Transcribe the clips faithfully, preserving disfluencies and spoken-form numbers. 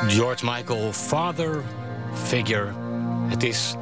George Michael, Father Figure. Het is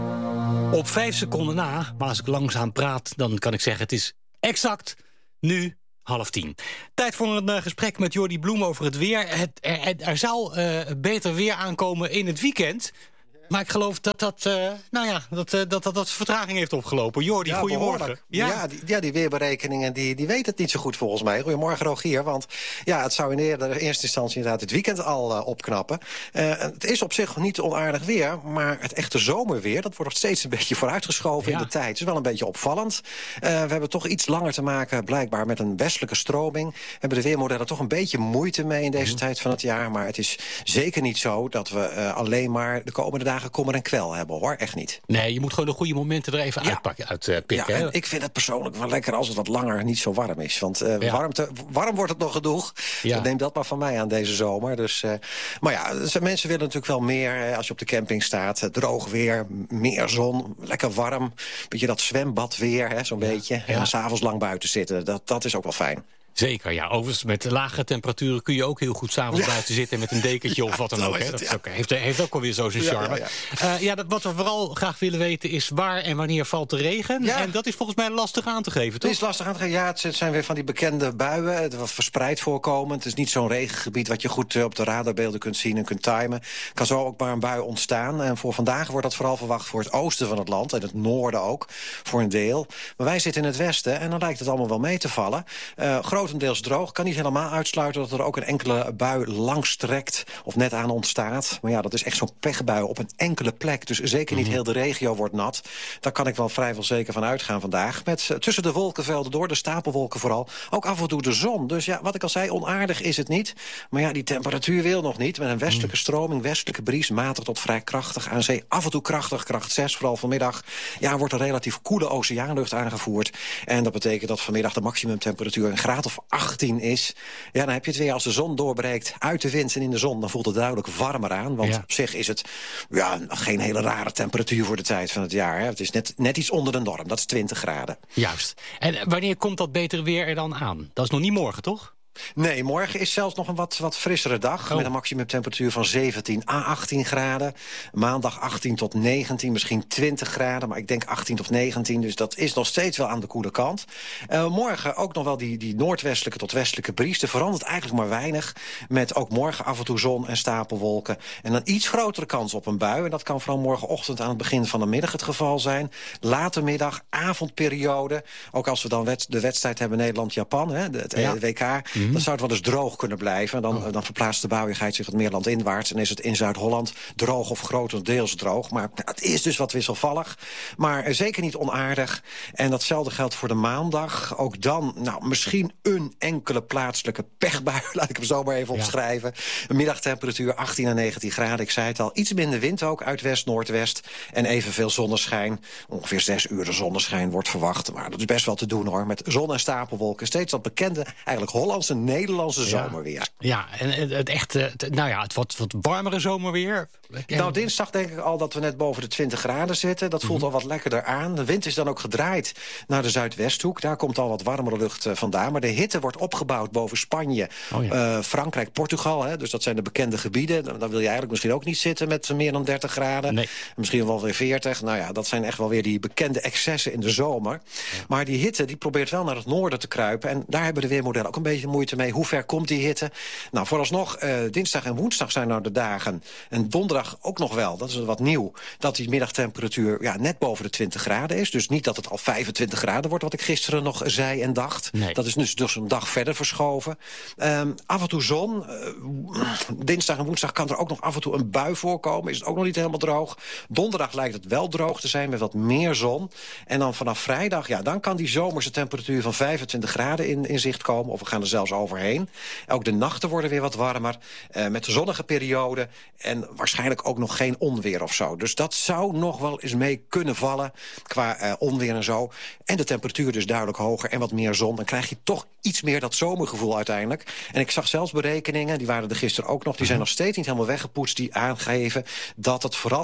op vijf seconden na, maar als ik langzaam praat, dan kan ik zeggen het is exact nu half tien. Tijd voor een uh, gesprek met Jordi Bloem over het weer. Het, er, er zou uh, beter weer aankomen in het weekend. Maar ik geloof dat dat, uh, nou ja, dat, uh, dat, dat, dat vertraging heeft opgelopen. Jordi, ja, goedemorgen. Ja, ja, die, ja, die weerberekeningen die, die weten het niet zo goed volgens mij. Goedemorgen Rogier, want ja, het zou in de eerste instantie inderdaad het weekend al uh, opknappen. Uh, het is op zich niet onaardig weer, maar het echte zomerweer, dat wordt nog steeds een beetje vooruitgeschoven ja. in de tijd. Het is wel een beetje opvallend. Uh, we hebben toch iets langer te maken, blijkbaar, met een westelijke stroming. We hebben de weermodellen toch een beetje moeite mee in deze mm. tijd van het jaar. Maar het is zeker niet zo dat we uh, alleen maar de komende dagen kommer en kwel hebben, hoor. Echt niet. Nee, je moet gewoon de goede momenten er even ja. uitpakken, uitpikken. Ja, en ik vind het persoonlijk wel lekker als het wat langer niet zo warm is. Want uh, ja. warmte, warm wordt het nog genoeg. Ja. Neem dat maar van mij aan deze zomer. Dus, uh, maar ja, mensen willen natuurlijk wel meer. Uh, als je op de camping staat, droog weer, meer zon, lekker warm. Beetje dat zwembad weer, zo'n ja. beetje. Ja. En dan 's avonds lang buiten zitten. Dat, dat is ook wel fijn. Zeker, ja. Overigens, met lage temperaturen kun je ook heel goed 's avonds ja. buiten zitten met een dekentje of wat dan ook. Hè. Dat is ook, heeft, heeft ook alweer zo zijn charme. Ja, ja, ja. Uh, ja, dat, wat we vooral graag willen weten is waar en wanneer valt de regen. Ja. En dat is volgens mij lastig aan te geven, toch? Het is lastig aan te geven. Ja, het zijn weer van die bekende buien. Het wat verspreid voorkomen. Het is niet zo'n regengebied wat je goed op de radarbeelden kunt zien en kunt timen. Kan zo ook maar een bui ontstaan. En voor vandaag wordt dat vooral verwacht voor het oosten van het land. En het noorden ook, voor een deel. Maar wij zitten in het westen en dan lijkt het allemaal wel mee te vallen. Uh, grotendeels droog. Kan niet helemaal uitsluiten dat er ook een enkele bui langs trekt of net aan ontstaat. Maar ja, dat is echt zo'n pechbui op een enkele plek. Dus zeker niet heel de regio wordt nat. Daar kan ik wel vrijwel zeker van uitgaan vandaag. Met uh, tussen de wolkenvelden door, de stapelwolken vooral, ook af en toe de zon. Dus ja, wat ik al zei, onaardig is het niet. Maar ja, die temperatuur wil nog niet. Met een westelijke stroming, westelijke bries, matig tot vrij krachtig aan zee. Af en toe krachtig, kracht zes, vooral vanmiddag. Ja, wordt er relatief koele oceaanlucht aangevoerd. En dat betekent dat vanmiddag de maximumtemperatuur een graad of acht is. Ja, dan heb je het weer als de zon doorbreekt uit de wind en in de zon. Dan voelt het duidelijk warmer aan. Want ja. op zich is het ja, geen hele rare temperatuur voor de tijd van het jaar. Hè. Het is net, net iets onder de norm. Dat is twintig graden. Juist. En wanneer komt dat betere weer er dan aan? Dat is nog niet morgen, toch? Nee, morgen is zelfs nog een wat, wat frissere dag. Oh. Met een maximumtemperatuur van zeventien à achttien graden. Maandag achttien tot negentien, misschien twintig graden. Maar ik denk achttien tot negentien, dus dat is nog steeds wel aan de koele kant. Uh, morgen ook nog wel die, die noordwestelijke tot westelijke bries. Er verandert eigenlijk maar weinig. Met ook morgen af en toe zon en stapelwolken. En een iets grotere kans op een bui. En dat kan vooral morgenochtend aan het begin van de middag het geval zijn. Late middag, avondperiode. Ook als we dan wet, de wedstrijd hebben Nederland-Japan, hè, het ja. W K... Mm. Dan zou het wel eens droog kunnen blijven. Dan, oh. dan verplaatst de buiigheid zich het meer landinwaarts. En is het in Zuid-Holland droog of grotendeels droog. Maar nou, het is dus wat wisselvallig. Maar zeker niet onaardig. En datzelfde geldt voor de maandag. Ook dan, nou, misschien een enkele plaatselijke pechbui. Laat ik hem zo maar even ja. opschrijven. Een middagtemperatuur achttien à negentien graden. Ik zei het al, iets minder wind ook uit west-noordwest. En evenveel zonneschijn. Ongeveer zes uur de zonneschijn wordt verwacht. Maar dat is best wel te doen, hoor. Met zon en stapelwolken. Steeds dat bekende, eigenlijk Hollandse Nederlandse ja. zomerweer. Ja, en het, het echt, het, nou ja, het wat, wat warmere zomerweer. Nou, dinsdag denk ik al dat we net boven de twintig graden zitten. Dat voelt mm-hmm. al wat lekkerder aan. De wind is dan ook gedraaid naar de zuidwesthoek. Daar komt al wat warmere lucht uh, vandaan. Maar de hitte wordt opgebouwd boven Spanje, oh ja. uh, Frankrijk, Portugal. Hè, dus dat zijn de bekende gebieden. Dan, dan wil je eigenlijk misschien ook niet zitten met meer dan dertig graden. Nee. Misschien wel weer veertig. Nou ja, dat zijn echt wel weer die bekende excessen in de zomer. Ja. Maar die hitte die probeert wel naar het noorden te kruipen. En daar hebben de weermodellen ook een beetje moeite mee. Hoe ver komt die hitte? Nou, vooralsnog, uh, dinsdag en woensdag zijn nou de dagen. En donderdag ook nog wel, dat is wat nieuw, dat die middagtemperatuur ja, net boven de twintig graden is. Dus niet dat het al vijfentwintig graden wordt, wat ik gisteren nog zei en dacht. Nee. Dat is dus, dus een dag verder verschoven. Um, af en toe zon. Uh, dinsdag en woensdag kan er ook nog af en toe een bui voorkomen. Is het ook nog niet helemaal droog. Donderdag lijkt het wel droog te zijn met wat meer zon. En dan vanaf vrijdag, ja, dan kan die zomerse temperatuur van vijfentwintig graden in, in zicht komen. Of we gaan er zelfs overheen. Ook de nachten worden weer wat warmer. Uh, met de zonnige periode. En waarschijnlijk ook nog geen onweer of zo. Dus dat zou nog wel eens mee kunnen vallen. Qua uh, onweer en zo. En de temperatuur dus duidelijk hoger en wat meer zon. Dan krijg je toch iets meer dat zomergevoel uiteindelijk. En ik zag zelfs berekeningen, die waren er gisteren ook nog. Die zijn nog steeds niet helemaal weggepoetst. Die aangeven dat het vooral in het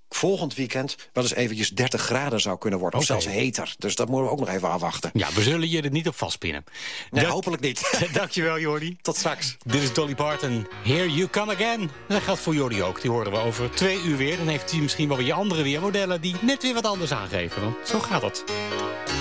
volgend weekend wel eens eventjes dertig graden zou kunnen worden. Okay. Of zelfs heter. Dus dat moeten we ook nog even afwachten. Ja, we zullen je er niet op vastpinnen. Nee, Dat... hopelijk niet. Dankjewel, Jordi. Tot straks. Dit is Dolly Parton. Here you come again. Dat geldt voor Jordi ook. Die horen we over twee uur weer. Dan heeft hij misschien wel weer andere weermodellen die net weer wat anders aangeven. Want zo gaat het.